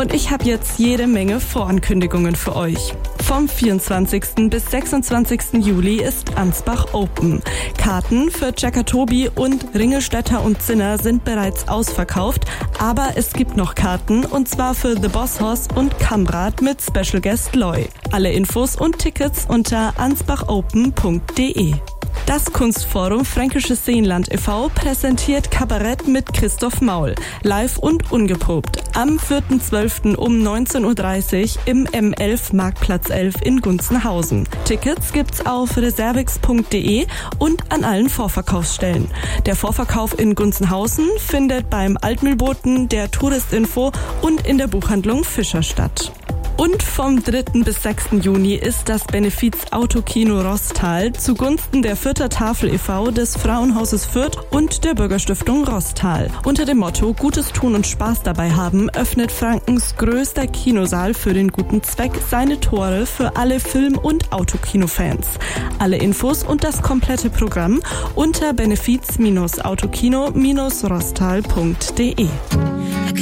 und ich habe jetzt jede Menge Vorankündigungen für euch. Vom 24. bis 26. Juli ist Ansbach Open. Karten für Jackatobi und Ringelstädter und Zinner sind bereits ausverkauft, aber es gibt noch Karten und zwar für The Boss Hoss und Kamrad mit Special Guest Loy. Alle Infos und Tickets unter ansbachopen.de. Das Kunstforum Fränkisches Seenland e.V. präsentiert Kabarett mit Christoph Maul, live und ungeprobt, am 4.12. um 19.30 Uhr im M11 Marktplatz 11 in Gunzenhausen. Tickets gibt's auf reservix.de und an allen Vorverkaufsstellen. Der Vorverkauf in Gunzenhausen findet beim Altmühlboten, der Touristinfo und in der Buchhandlung Fischer statt. Und vom 3. bis 6. Juni ist das Benefiz-Autokino Roßtal zugunsten der Fürther Tafel e.V., des Frauenhauses Fürth und der Bürgerstiftung Roßtal. Unter dem Motto Gutes tun und Spaß dabei haben öffnet Frankens größter Kinosaal für den guten Zweck seine Tore für alle Film- und Autokino-Fans. Alle Infos und das komplette Programm unter benefiz-autokino-roßtal.de.